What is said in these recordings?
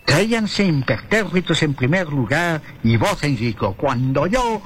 Tráiganse impertérritos en primer lugar y voz en rico. Cuando yo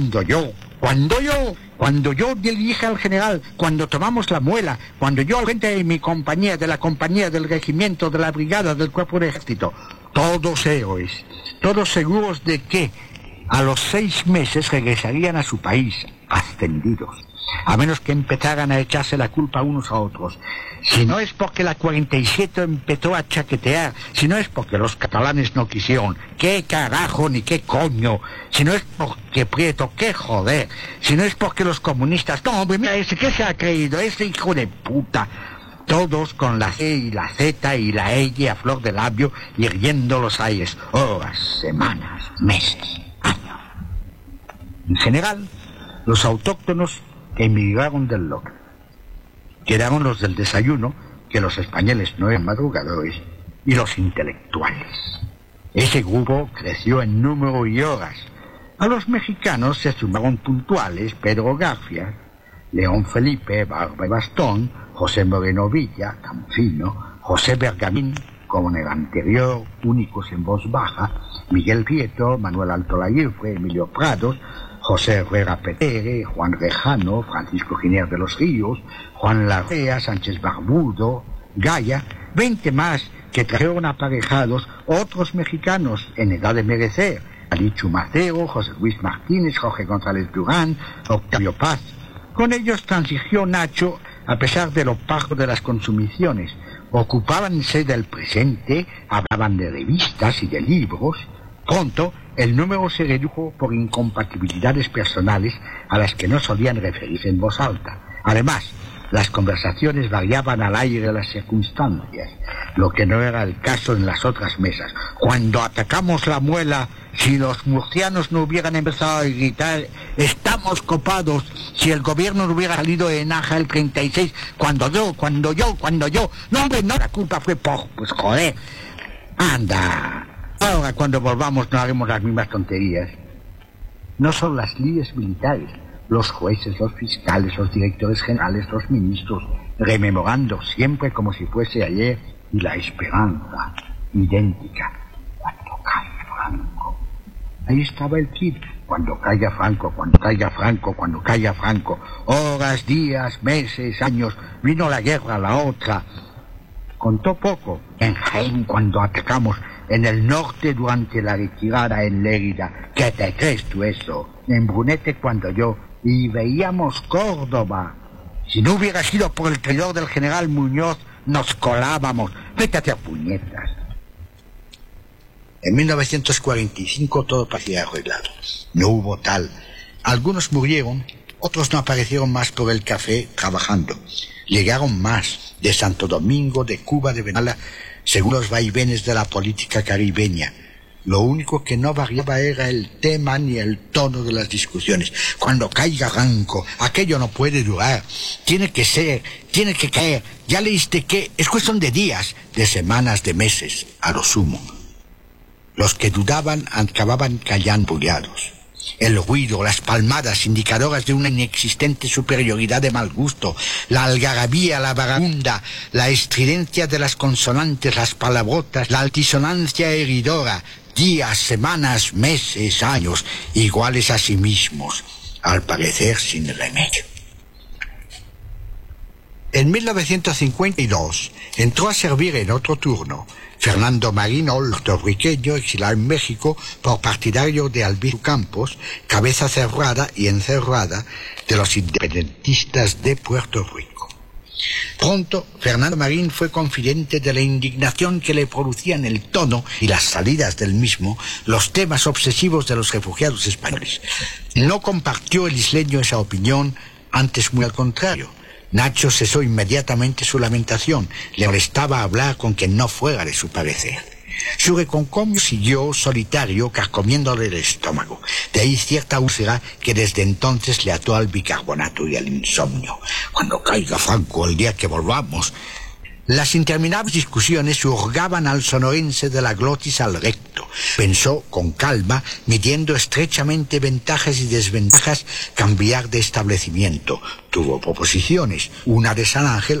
dirige al general, cuando tomamos la muela, cuando yo al frente de mi compañía, de la compañía, del regimiento, de la brigada, del cuerpo de ejército, todos héroes, todos seguros de que a los 6 meses regresarían a su país, ascendidos, a menos que empezaran a echarse la culpa unos a otros. Si no es porque la 47 empezó a chaquetear, si no es porque los catalanes no quisieron, qué carajo ni qué coño, si no es porque Prieto, qué joder, si no es porque los comunistas, no hombre, mira ese, ¿qué se ha creído? Ese hijo de puta. Todos con la C y la Z y la L a flor de labio, hirviendo los aires, horas, semanas, meses, años. En general, los autóctonos que emigraron del local quedaron los del desayuno, que los españoles no eran madrugadores, y los intelectuales. Ese grupo creció en número y horas. A los mexicanos se sumaron puntuales Pedro García, León Felipe, Barba y Bastón, José Moreno Villa, Campino, José Bergamín, como en el anterior, únicos en voz baja, Miguel Prieto, Manuel Alto Laguirre, Emilio Prados, José Herrera Petere, Juan Rejano, Francisco Giner de los Ríos, Juan Larrea, Sánchez Barbudo, Gaya, 20 más que trajeron aparejados otros mexicanos en edad de merecer, Ali Chumacero, José Luis Martínez, Jorge González Durán, Octavio Paz. Con ellos transigió Nacho, a pesar de lo pago de las consumiciones. Ocupábanse del presente, hablaban de revistas y de libros. Pronto, el número se redujo por incompatibilidades personales a las que no solían referirse en voz alta. Además, las conversaciones variaban al aire de las circunstancias, lo que no era el caso en las otras mesas. Cuando atacamos la muela, si los murcianos no hubieran empezado a gritar, estamos copados, si el gobierno no hubiera salido de Naja el 36, cuando yo, no hombre, no, la culpa fue pues joder, anda. Ahora cuando volvamos no haremos las mismas tonterías. No son las líderes militares, los jueces, los fiscales, los directores generales, los ministros, rememorando siempre como si fuese ayer, y la esperanza idéntica. Cuando caiga Franco. Ahí estaba el kit. Cuando caiga Franco, cuando caiga Franco, cuando caiga Franco. Horas, días, meses, años. Vino la guerra, la otra. Contó poco. En Jaén cuando atacamos. En el norte durante la retirada en Lérida. ¿Qué te crees tú eso? En Brunete cuando yo... Y veíamos Córdoba. Si no hubiera sido por el traidor del general Muñoz, nos colábamos. Vete a hacer puñetas. En 1945 todo parecía arreglado. No hubo tal. Algunos murieron, otros no aparecieron más por el café trabajando. Llegaron más de Santo Domingo, de Cuba, de Venezuela, según los vaivenes de la política caribeña. Lo único que no variaba era el tema ni el tono de las discusiones. Cuando caiga Franco, aquello no puede durar. Tiene que ser, tiene que caer. Ya leíste que es cuestión de días, de semanas, de meses, a lo sumo. Los que dudaban acababan callando bullados. El ruido, las palmadas indicadoras de una inexistente superioridad de mal gusto, la algarabía, la vagabunda, la estridencia de las consonantes, las palabrotas, la altisonancia heridora, días, semanas, meses, años, iguales a sí mismos, al parecer sin remedio. En 1952 entró a servir en otro turno Fernando Marín, puertorriqueño, exilado en México por partidario de Albizu Campos, cabeza cerrada y encerrada de los independentistas de Puerto Rico. Pronto, Fernando Marín fue confidente de la indignación que le producían el tono y las salidas del mismo los temas obsesivos de los refugiados españoles. No compartió el isleño esa opinión, antes muy al contrario. Nacho cesó inmediatamente su lamentación. Le molestaba hablar con quien no fuera de su parecer. Su reconcomio siguió solitario, carcomiéndole el estómago. De ahí cierta úlcera que desde entonces le ató al bicarbonato y al insomnio. Cuando caiga Franco, el día que volvamos... Las interminables discusiones hurgaban al sonorense de la glotis al recto. Pensó con calma, midiendo estrechamente ventajas y desventajas, cambiar de establecimiento. Tuvo proposiciones, una de San Ángel,